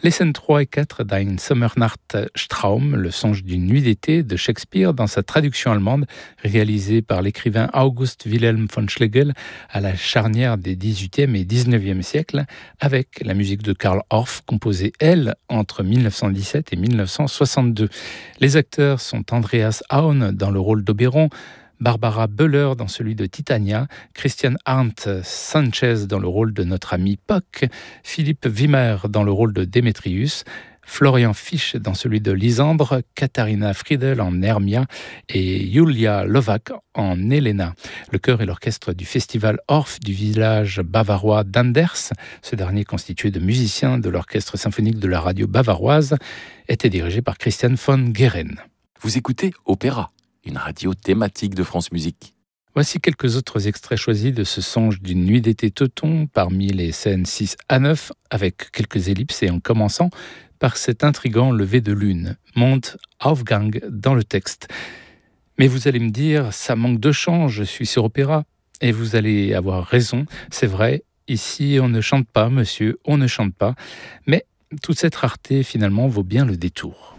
Les scènes 3 et 4 d'Ein Sommernachtstraum, le songe d'une nuit d'été de Shakespeare dans sa traduction allemande réalisée par l'écrivain August Wilhelm von Schlegel à la charnière des XVIIIe et XIXe siècles avec la musique de Karl Orff composée, elle, entre 1917 et 1962. Les acteurs sont Andreas Auen dans le rôle d'Oberon, Barbara Böller dans celui de Titania, Christian Arndt Sanchez dans le rôle de notre ami Puck, Philippe Wimmer dans le rôle de Démétrius, Florian Fisch dans celui de Lysandre, Katharina Friedel en Hermia et Julia Lovak en Helena. Le chœur et l'orchestre du festival Orff du village bavarois d'Anders, ce dernier constitué de musiciens de l'orchestre symphonique de la radio bavaroise, était dirigé par Christian von Gueren. Vous écoutez Opéra, une radio thématique de France Musique. Voici quelques autres extraits choisis de ce songe d'une nuit d'été teuton parmi les scènes 6 à 9, avec quelques ellipses et en commençant par cet intrigant lever de lune, Mond Aufgang dans le texte. Mais vous allez me dire, ça manque de chant, je suis sur Opéra. Et vous allez avoir raison, c'est vrai, ici on ne chante pas, monsieur, on ne chante pas. Mais toute cette rareté finalement vaut bien le détour.